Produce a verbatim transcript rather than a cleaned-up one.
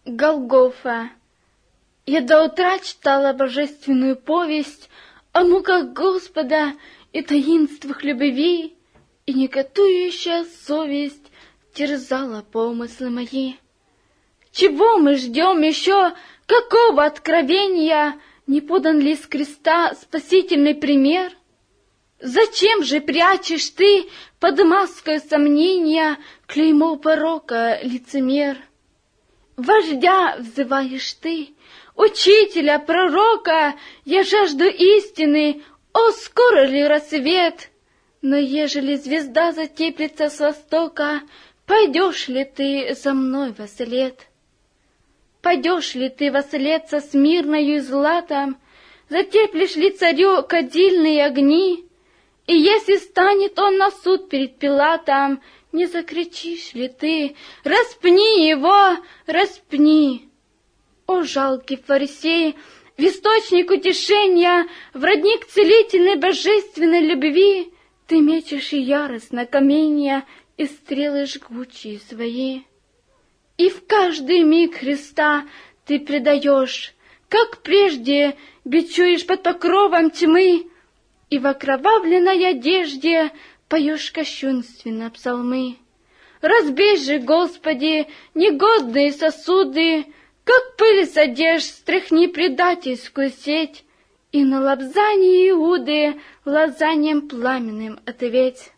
Голгофа. Я до утра читала божественную повесть о муках Господа и таинствах любви, и негодующая совесть терзала помыслы мои. Чего мы ждем еще, какого откровения, не подан ли с креста спасительный пример? Зачем же прячешь ты под маской сомнения клеймо порока, лицемер? Вождя взываешь ты, учителя, пророка, я жажду истины, о, скоро ли рассвет? Но ежели звезда затеплится с востока, пойдешь ли ты за мной вослед? Пойдешь ли ты вослед со смирною златом, затеплишь ли царю кадильные огни? И если станет он на суд перед Пилатом, не закричишь ли ты: распни его, распни? О, жалкий фарисей, в источник утешения, в родник целительной божественной любви, ты мечешь и яростно каменья, и стрелы жгучие свои. И в каждый миг Христа ты предаешь, как прежде бичуешь под покровом тьмы, и в окровавленной одежде поешь кощунственно псалмы. Разбей же, Господи, негодные сосуды, как пыль с одежд стряхни предательскую сеть, и на лобзании Иуды лазанием пламенным ответь.